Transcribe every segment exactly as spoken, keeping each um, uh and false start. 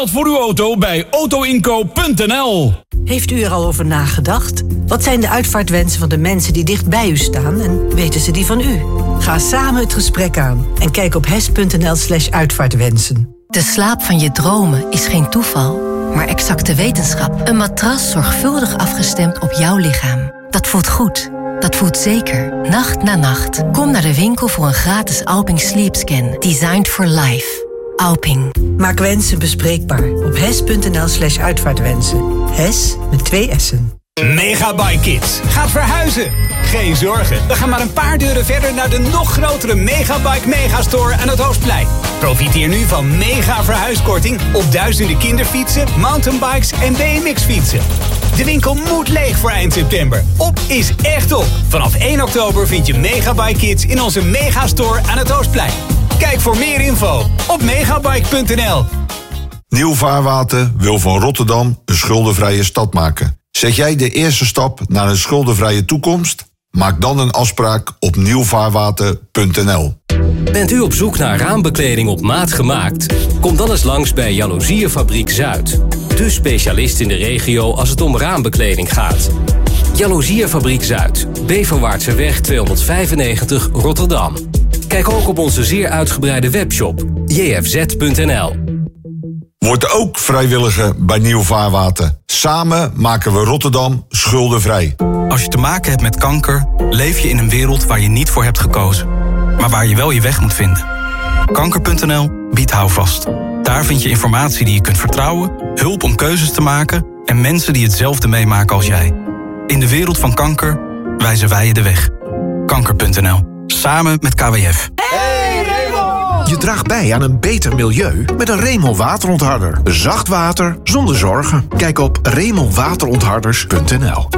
Voor uw auto bij autoinkoop punt n l. Heeft u er al over nagedacht? Wat zijn de uitvaartwensen van de mensen die dicht bij u staan en weten ze die van u? Ga samen het gesprek aan en kijk op hes punt n l slash uitvaartwensen. De slaap van je dromen is geen toeval, maar exacte wetenschap. Een matras zorgvuldig afgestemd op jouw lichaam. Dat voelt goed. Dat voelt zeker. Nacht na nacht. Kom naar de winkel voor een gratis Alping Sleep Scan. Designed for life. Alping. Maak wensen bespreekbaar op hes punt n l slash uitvaartwensen. Hes met twee S'en. Megabike Kids gaat verhuizen. Geen zorgen, we gaan maar een paar deuren verder naar de nog grotere Megabike Megastore aan het Hoofdplein. Profiteer nu van mega verhuiskorting op duizenden kinderfietsen, mountainbikes en B M X-fietsen. De winkel moet leeg voor eind september. Op is echt op. Vanaf één oktober vind je Megabike Kids in onze Megastore aan het Hoofdplein. Kijk voor meer info op megabike punt n l. Nieuw Vaarwater wil van Rotterdam een schuldenvrije stad maken. Zet jij de eerste stap naar een schuldenvrije toekomst? Maak dan een afspraak op nieuw vaarwater punt n l. Bent u op zoek naar raambekleding op maat gemaakt? Kom dan eens langs bij Jaloezierenfabriek Zuid. De specialist in de regio als het om raambekleding gaat. Jaloezierenfabriek Zuid, Beverwaartseweg tweehonderdvijfennegentig, Rotterdam. Kijk ook op onze zeer uitgebreide webshop j f z punt n l. Word ook vrijwilliger bij Nieuw Vaarwater. Samen maken we Rotterdam schuldenvrij. Als je te maken hebt met kanker, leef je in een wereld waar je niet voor hebt gekozen. Maar waar je wel je weg moet vinden. kanker punt n l biedt houvast. Daar vind je informatie die je kunt vertrouwen, hulp om keuzes te maken en mensen die hetzelfde meemaken als jij. In de wereld van kanker wijzen wij je de weg. kanker punt n l. Samen met K W F. Hey Remel! Je draagt bij aan een beter milieu met een Remel waterontharder. Zacht water zonder zorgen. Kijk op remel waterontharders punt n l.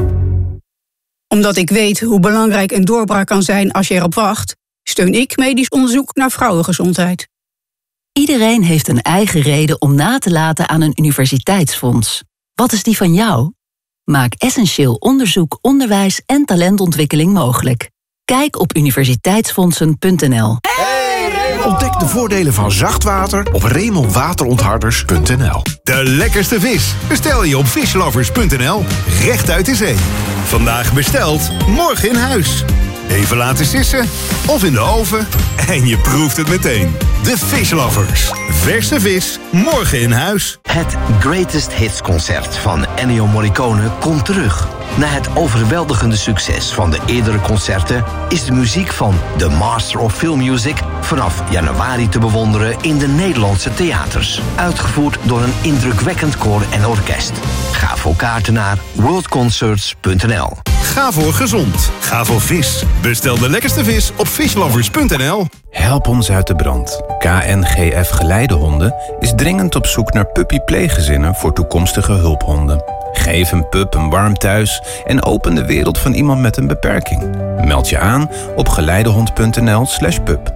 Omdat ik weet hoe belangrijk een doorbraak kan zijn als je erop wacht, steun ik medisch onderzoek naar vrouwengezondheid. Iedereen heeft een eigen reden om na te laten aan een universiteitsfonds. Wat is die van jou? Maak essentieel onderzoek, onderwijs en talentontwikkeling mogelijk. Kijk op universiteitsfondsen punt n l. Ontdek de voordelen van zacht water op remel waterontharders punt n l. De lekkerste vis bestel je op fishlovers punt n l. Recht uit de zee. Vandaag besteld, morgen in huis. Even laten sissen of in de oven en je proeft het meteen. De Fishlovers. Verse vis, morgen in huis. Het Greatest Hits concert van Ennio Morricone komt terug. Na het overweldigende succes van de eerdere concerten is de muziek van The Master of Film Music vanaf januari te bewonderen in de Nederlandse theaters. Uitgevoerd door een indrukwekkend koor en orkest. Ga voor kaarten naar world concerts punt n l. Ga voor gezond. Ga voor vis. Bestel de lekkerste vis op fishlovers punt n l. Help ons uit de brand. K N G F Geleidehonden is dringend op zoek naar puppy-pleeggezinnen voor toekomstige hulphonden. Geef een pup een warm thuis en open de wereld van iemand met een beperking. Meld je aan op geleidehond punt n l slash pup.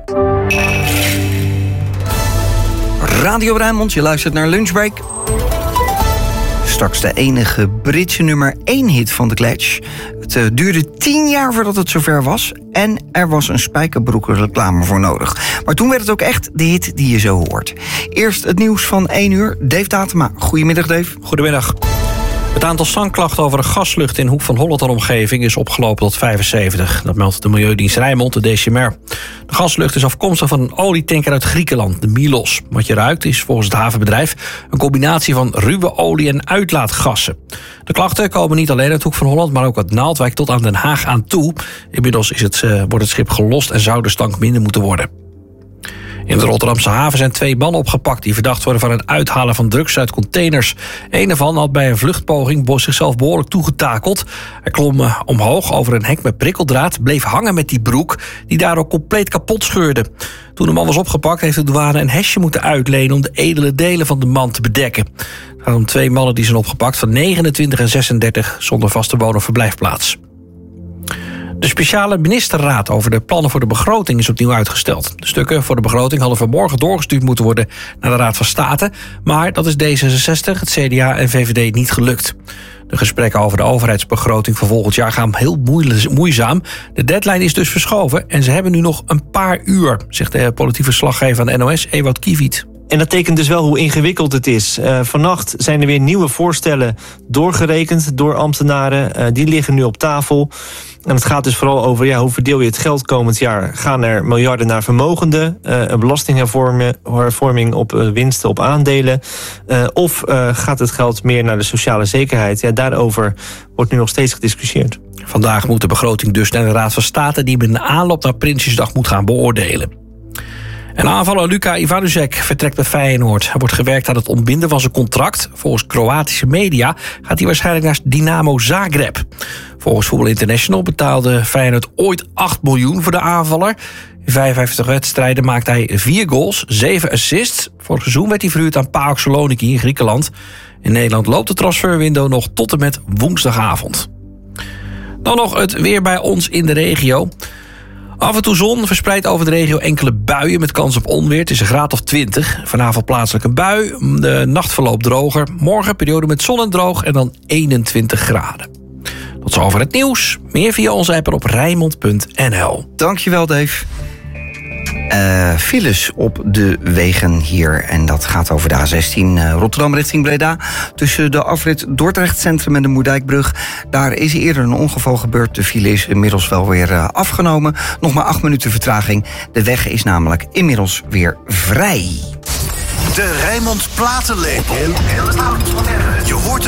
Radio Rijnmond, je luistert naar Lunchbreak. Straks de enige Britse nummer één hit van The Clash. Het uh, duurde tien jaar voordat het zover was. En er was een spijkerbroeken reclame voor nodig. Maar toen werd het ook echt de hit die je zo hoort. Eerst het nieuws van één uur. Dave Datema. Goedemiddag, Dave. Goedemiddag. Het aantal zangklachten over de gaslucht in Hoek van Holland en omgeving is opgelopen tot vijfenzeventig. Dat meldt de Milieudienst Rijnmond, de D C M R. De gaslucht is afkomstig van een olietanker uit Griekenland, de Milos. Wat je ruikt is volgens het havenbedrijf een combinatie van ruwe olie en uitlaatgassen. De klachten komen niet alleen uit Hoek van Holland, maar ook uit Naaldwijk tot aan Den Haag aan toe. Inmiddels is het, uh, wordt het schip gelost en zou de stank minder moeten worden. In de Rotterdamse haven zijn twee mannen opgepakt die verdacht worden van het uithalen van drugs uit containers. Een daarvan had bij een vluchtpoging zichzelf behoorlijk toegetakeld. Hij klom omhoog over een hek met prikkeldraad, bleef hangen met die broek die daardoor compleet kapot scheurde. Toen de man was opgepakt heeft de douane een hesje moeten uitlenen om de edele delen van de man te bedekken. Het gaat om twee mannen die zijn opgepakt van negenentwintig en zesendertig zonder vaste woon- of verblijfplaats. De speciale ministerraad over de plannen voor de begroting is opnieuw uitgesteld. De stukken voor de begroting hadden vanmorgen doorgestuurd moeten worden naar de Raad van State, maar dat is D zesenzestig, het C D A en V V D niet gelukt. De gesprekken over de overheidsbegroting voor volgend jaar gaan heel moeizaam. De deadline is dus verschoven en ze hebben nu nog een paar uur, zegt de politieke verslaggever van de N O S, Ewout Kiewiet. En dat tekent dus wel hoe ingewikkeld het is. Uh, vannacht zijn er weer nieuwe voorstellen doorgerekend door ambtenaren. Uh, die liggen nu op tafel. En het gaat dus vooral over ja, hoe verdeel je het geld komend jaar. Gaan er miljarden naar vermogenden? Uh, een belastinghervorming op uh, winsten op aandelen? Uh, of uh, gaat het geld meer naar de sociale zekerheid? Ja, daarover wordt nu nog steeds gediscussieerd. Vandaag moet de begroting dus naar de Raad van State die met een aanloop naar Prinsjesdag moet gaan beoordelen. En aanvaller Luka Ivanusek vertrekt bij Feyenoord. Er wordt gewerkt aan het ontbinden van zijn contract. Volgens Kroatische media gaat hij waarschijnlijk naar Dynamo Zagreb. Volgens Voetbal International betaalde Feyenoord ooit acht miljoen voor de aanvaller. In vijfenvijftig wedstrijden maakte hij vier goals, zeven assists. Vorig seizoen werd hij verhuurd aan PAOK Saloniki in Griekenland. In Nederland loopt de transferwindow nog tot en met woensdagavond. Dan nog het weer bij ons in de regio. Af en toe zon, verspreid over de regio enkele buien met kans op onweer. Het is een graad of twintig. Vanavond plaatselijk een bui. De nacht verloopt droger. Morgen periode met zon en droog en dan eenentwintig graden. Tot zover het nieuws. Meer via onze app en op Rijnmond punt n l. Dankjewel, Dave. Uh, files op de wegen hier. En dat gaat over de A zestien uh, Rotterdam richting Breda. Tussen de afrit Dordrecht Centrum en de Moerdijkbrug. Daar is eerder een ongeval gebeurd. De file is inmiddels wel weer uh, afgenomen. Nog maar acht minuten vertraging. De weg is namelijk inmiddels weer vrij. De Rijnmond Platenlepel. Je hoort